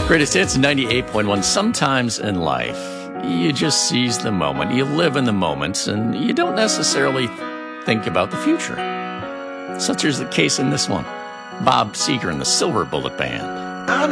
Greatest Hits 98.1. Sometimes in life, you just seize the moment. You live in the moments, and you don't necessarily think about the future. Such is the case in this one. Bob Seger and the Silver Bullet Band.